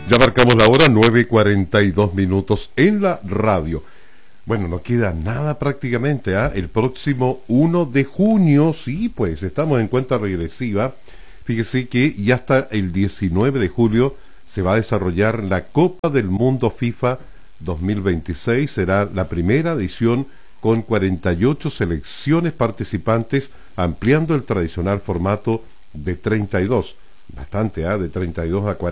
Ya marcamos la hora, 9:42 en la radio. Bueno, no queda nada prácticamente, ¿eh? El próximo 1 de junio, sí, pues estamos en cuenta regresiva. Fíjese que ya hasta el 19 de julio se va a desarrollar la Copa del Mundo FIFA 2026. Será la primera edición con 48 selecciones participantes, ampliando el tradicional formato de 32. Bastante, ¿eh? De 32 a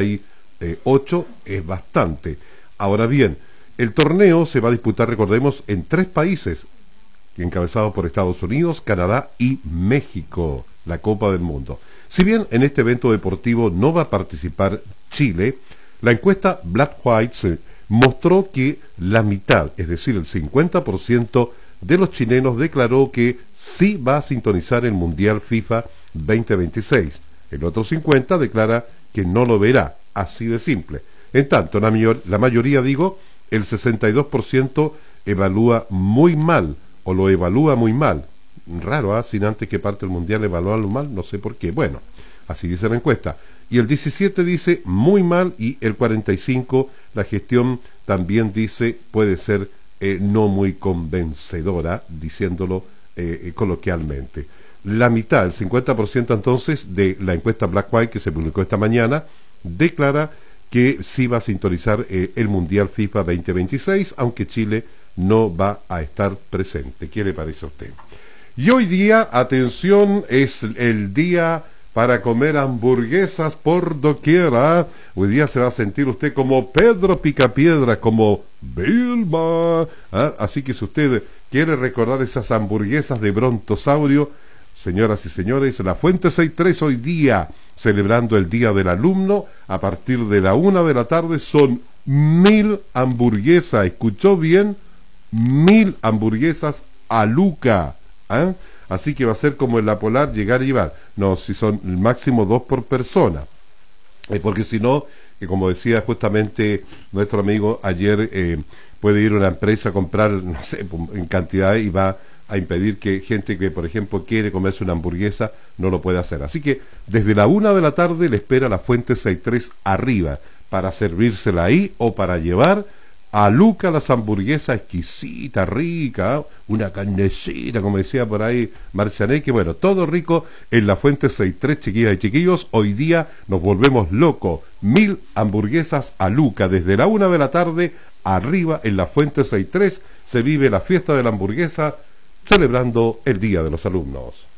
48 es bastante. Ahora bien, el torneo se va a disputar, recordemos, en 3 países, encabezados por Estados Unidos, Canadá y México, la Copa del Mundo. Si bien en este evento deportivo no va a participar Chile, la encuesta Black White mostró que la mitad, es decir, el 50% de los chilenos declaró que sí va a sintonizar el Mundial FIFA 2026. El otro 50% declara que no lo verá, así de simple. En tanto, la mayoría, el 62% evalúa muy mal, o lo evalúa muy mal. Raro, ¿ah? Sin antes que parte el Mundial evaluarlo mal, no sé por qué. Bueno, así dice la encuesta. Y el 17% dice muy mal, y el 45%, la gestión también dice, puede ser no muy convencedora, diciéndolo coloquialmente. La mitad, el 50% entonces, de la encuesta Black White que se publicó esta mañana, declara que sí va a sintonizar el Mundial FIFA 2026, aunque Chile no va a estar presente. ¿Qué le parece a usted? Y hoy día, atención, es el día para comer hamburguesas por doquiera. Hoy día se va a sentir usted como Pedro Picapiedra, como Vilma. Así que si usted quiere recordar esas hamburguesas de Brontosaurio, señoras y señores, la Fuente 63 hoy día, celebrando el Día del Alumno, a partir de la 1 de la tarde, son 1000 hamburguesas. ¿Escuchó bien? 1000 hamburguesas a Luca. Así que va a ser como en la Polar, llegar y llevar. No, si son el máximo 2 por persona. Porque si no, como decía justamente nuestro amigo ayer, puede ir a una empresa a comprar, no sé, en cantidad, y va a impedir que gente que, por ejemplo, quiere comerse una hamburguesa, no lo puede hacer. Así que desde la 1 de la tarde le espera la Fuente 63 arriba, para servírsela ahí o para llevar a Luca las hamburguesas exquisitas, ricas, una carnecita, como decía por ahí Marcianeque. Bueno, todo rico en la Fuente 63, chiquillas y chiquillos. Hoy día nos volvemos locos. 1000 hamburguesas a Luca, desde la 1 de la tarde, arriba en la Fuente 63, se vive la fiesta de la hamburguesa, celebrando el Día de los Alumnos.